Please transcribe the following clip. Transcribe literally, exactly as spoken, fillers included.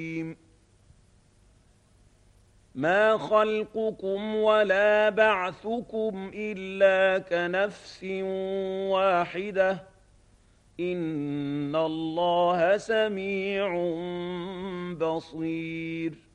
ما خلقكم ولا بعثكم إلا كنفس واحدة إن الله سميع بصير